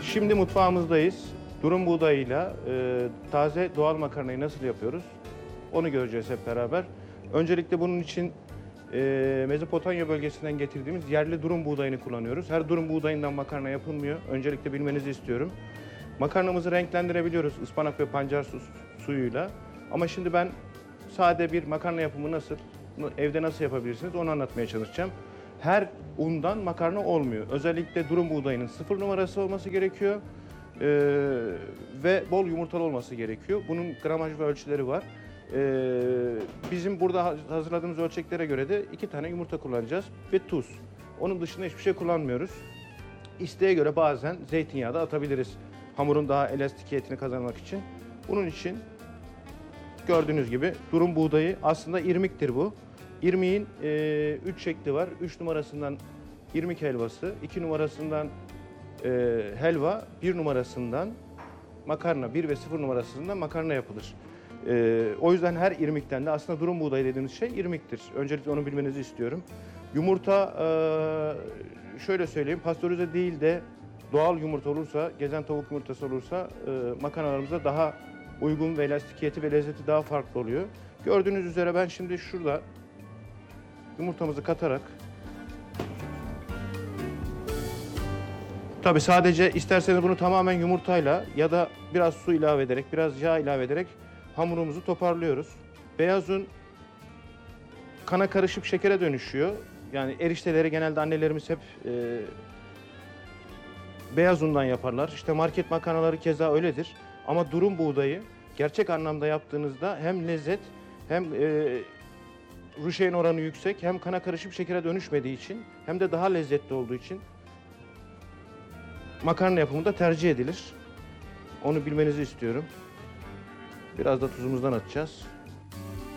Şimdi mutfağımızdayız. Durum buğdayıyla taze doğal makarnayı nasıl yapıyoruz? Onu göreceğiz hep beraber. Öncelikle bunun için Mezopotamya bölgesinden getirdiğimiz yerli durum buğdayını kullanıyoruz. Her durum buğdayından makarna yapılmıyor. Öncelikle bilmenizi istiyorum. Makarnamızı renklendirebiliyoruz ıspanak ve pancar suyuyla. Ama şimdi ben sade bir makarna yapımı evde nasıl yapabilirsiniz onu anlatmaya çalışacağım. Her undan makarna olmuyor. Özellikle durum buğdayının 0 numarası olması gerekiyor. Ve bol yumurtalı olması gerekiyor. Bunun gramaj ve ölçüleri var. Bizim burada hazırladığımız ölçeklere göre de 2 tane yumurta kullanacağız ve tuz. Onun dışında hiçbir şey kullanmıyoruz. İsteğe göre bazen zeytinyağı da atabiliriz. Hamurun daha elastikiyetini kazanmak için. Bunun için gördüğünüz gibi durum buğdayı aslında irmiktir bu. İrmiğin 3 şekli var. 3 numarasından irmik helvası, 2 numarasından helva, 1 numarasından makarna, 1 ve 0 numarasından makarna yapılır. O yüzden her irmikten de aslında durum buğdayı dediğimiz şey irmiktir. Öncelikle onu bilmenizi istiyorum. Yumurta şöyle söyleyeyim, pastörize değil de doğal yumurta olursa, gezen tavuk yumurtası olursa makarnalarımıza daha uygun ve elastikiyeti ve lezzeti daha farklı oluyor. Gördüğünüz üzere ben şimdi şurada yumurtamızı katarak, tabii sadece isterseniz bunu tamamen yumurtayla ya da biraz su ilave ederek, biraz yağ ilave ederek hamurumuzu toparlıyoruz. Beyaz un kana karışıp şekere dönüşüyor. Yani erişteleri genelde annelerimiz hep beyaz undan yaparlar. İşte market makarnaları keza öyledir. Ama durum buğdayı gerçek anlamda yaptığınızda hem lezzet hem ruşeyin oranı yüksek, hem kana karışıp şekere dönüşmediği için hem de daha lezzetli olduğu için makarna yapımında tercih edilir. Onu bilmenizi istiyorum. Biraz da tuzumuzdan atacağız.